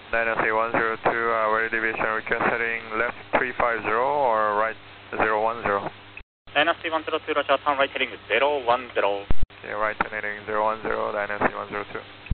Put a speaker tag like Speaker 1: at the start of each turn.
Speaker 1: Dynasty 102, ready deviation request heading left 350 or right 010.
Speaker 2: Dynasty 102, Roger, turn right heading 010.
Speaker 1: Okay, right turn heading 010, Dynasty 102.